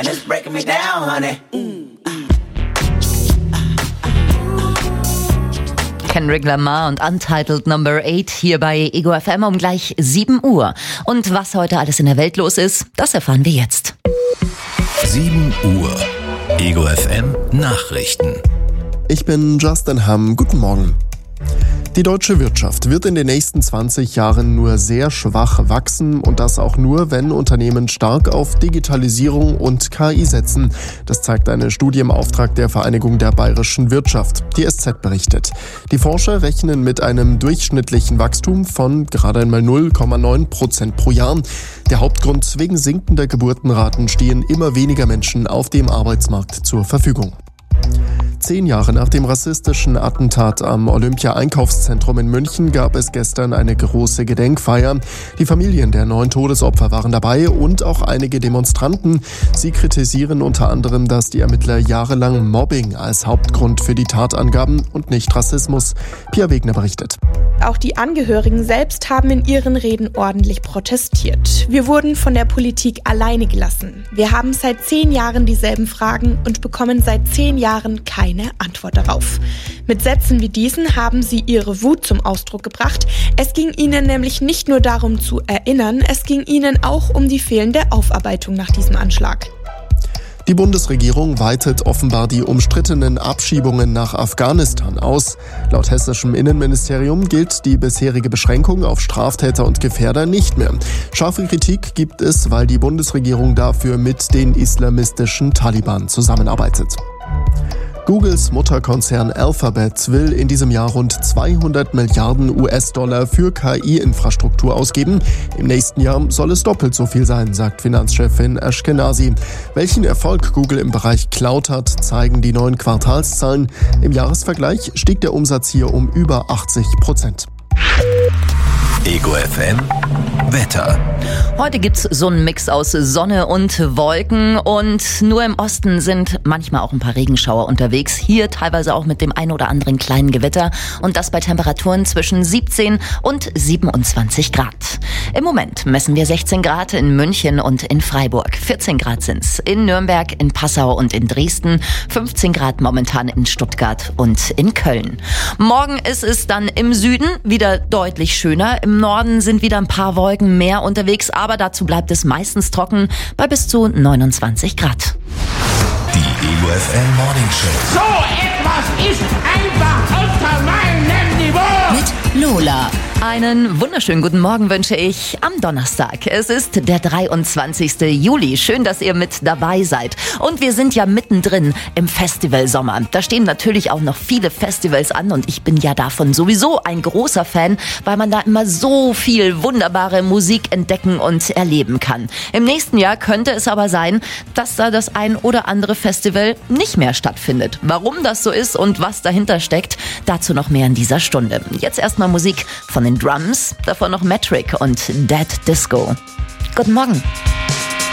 and it's breaking me down, honey. Kendrick Lamar und Untitled Number 8 hier bei Ego FM um gleich 7 Uhr. Und was heute alles in der Welt los ist, das erfahren wir jetzt. 7 Uhr. Ego FM Nachrichten. Ich bin Justin Hamm. Guten Morgen. Die deutsche Wirtschaft wird in den nächsten 20 Jahren nur sehr schwach wachsen und das auch nur, wenn Unternehmen stark auf Digitalisierung und KI setzen. Das zeigt eine Studie im Auftrag der Vereinigung der bayerischen Wirtschaft. Die SZ berichtet. Die Forscher rechnen mit einem durchschnittlichen Wachstum von gerade einmal 0,9% pro Jahr. Der Hauptgrund: wegen sinkender Geburtenraten stehen immer weniger Menschen auf dem Arbeitsmarkt zur Verfügung. 10 Jahre nach dem rassistischen Attentat am Olympia-Einkaufszentrum in München gab es gestern eine große Gedenkfeier. Die Familien der 9 Todesopfer waren dabei und auch einige Demonstranten. Sie kritisieren unter anderem, dass die Ermittler jahrelang Mobbing als Hauptgrund für die Tat angaben und nicht Rassismus. Pia Wegner berichtet. Auch die Angehörigen selbst haben in ihren Reden ordentlich protestiert. Wir wurden von der Politik alleine gelassen. Wir haben seit 10 Jahren dieselben Fragen und bekommen seit 10 Jahren keine Antwort darauf. Mit Sätzen wie diesen haben sie ihre Wut zum Ausdruck gebracht. Es ging ihnen nämlich nicht nur darum zu erinnern, es ging ihnen auch um die fehlende Aufarbeitung nach diesem Anschlag. Die Bundesregierung weitet offenbar die umstrittenen Abschiebungen nach Afghanistan aus. Laut hessischem Innenministerium gilt die bisherige Beschränkung auf Straftäter und Gefährder nicht mehr. Scharfe Kritik gibt es, weil die Bundesregierung dafür mit den islamistischen Taliban zusammenarbeitet. Googles Mutterkonzern Alphabet will in diesem Jahr rund 200 Milliarden US-Dollar für KI-Infrastruktur ausgeben. Im nächsten Jahr soll es doppelt so viel sein, sagt Finanzchefin Ashkenazi. Welchen Erfolg Google im Bereich Cloud hat, zeigen die neuen Quartalszahlen. Im Jahresvergleich stieg der Umsatz hier um über 80%. Ego FM Wetter. Heute gibt's so einen Mix aus Sonne und Wolken und nur im Osten sind manchmal auch ein paar Regenschauer unterwegs. Hier teilweise auch mit dem ein oder anderen kleinen Gewitter und das bei Temperaturen zwischen 17 und 27 Grad. Im Moment messen wir 16 Grad in München und in Freiburg. 14 Grad sind's in Nürnberg, in Passau und in Dresden. 15 Grad momentan in Stuttgart und in Köln. Morgen ist es dann im Süden wieder deutlich schöner. Im Norden sind wieder ein paar Wolken mehr unterwegs, aber dazu bleibt es meistens trocken bei bis zu 29 Grad. Die Ego FM Morning Show. So etwas ist einfach unter meinem Niveau. Mit Lola. Einen wunderschönen guten Morgen wünsche ich am Donnerstag. Es ist der 23. Juli. Schön, dass ihr mit dabei seid. Und wir sind ja mittendrin im Festivalsommer. Da stehen natürlich auch noch viele Festivals an und ich bin ja davon sowieso ein großer Fan, weil man da immer so viel wunderbare Musik entdecken und erleben kann. Im nächsten Jahr könnte es aber sein, dass da das ein oder andere Festival nicht mehr stattfindet. Warum das so ist und was dahinter steckt, dazu noch mehr in dieser Stunde. Jetzt erstmal Musik von den Drums, davon noch Metric und Dead Disco. Guten Morgen.